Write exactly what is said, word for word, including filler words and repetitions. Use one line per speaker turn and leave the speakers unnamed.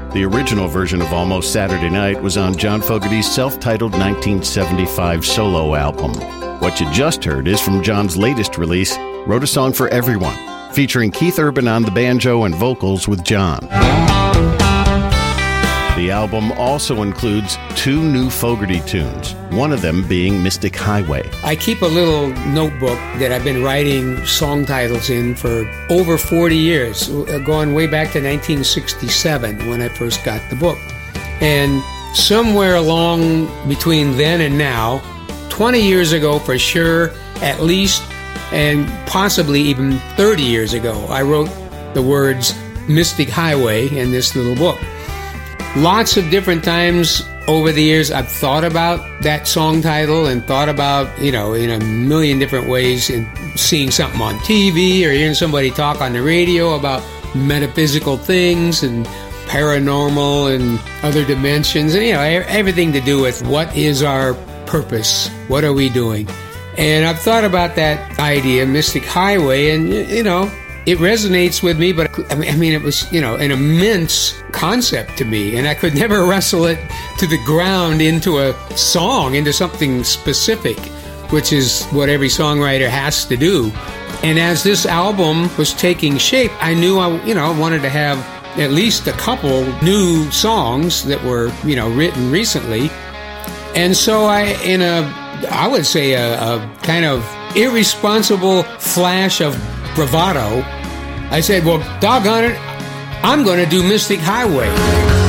The original version of Almost Saturday Night was on John Fogerty's self-titled nineteen seventy-five solo album. What you just heard is from John's latest release, Wrote a Song for Everyone, featuring Keith Urban on the banjo and vocals with John. The album also includes two new Fogerty tunes, one of them being Mystic Highway.
I keep a little notebook that I've been writing song titles in for over forty years, going way back to nineteen sixty-seven when I first got the book. And somewhere along between then and now, twenty years ago for sure, at least, and possibly even thirty years ago, I wrote the words Mystic Highway in this little book. Lots of different times over the years I've thought about that song title and thought about, you know, in a million different ways, in seeing something on T V or hearing somebody talk on the radio about metaphysical things and paranormal and other dimensions, and, you know, everything to do with what is our purpose, what are we doing? And I've thought about that idea, Mystic Highway, and, you know, it resonates with me, but I mean, it was, you know, an immense concept to me, and I could never wrestle it to the ground into a song, into something specific, which is what every songwriter has to do. And as this album was taking shape, I knew I, you know, wanted to have at least a couple new songs that were, you know, written recently. And so I, in a, I would say a, a kind of irresponsible flash of bravado, I said, well, doggone it, I'm going to do Mystic Highway.